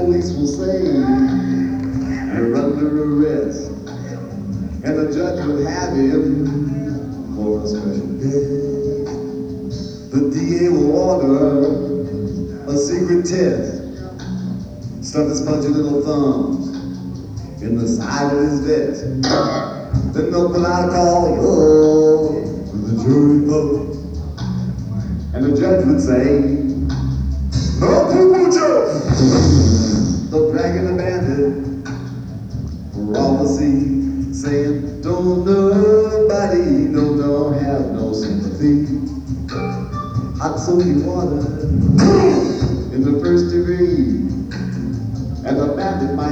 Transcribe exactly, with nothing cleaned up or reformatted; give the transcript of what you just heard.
police will say you're under arrest, and the judge will have him for a special guest. The D A will order a secret test. Stuff his pudgy little thumbs in the side of his vest. Then they'll pull out a call, yo, to the jury vote. And the judge would say, no poo-poo joke. They'll drag in the bandit for all to see, saying, don't nobody, no, no, have no sympathy. Hot soapy water in the first degree, and the bandit might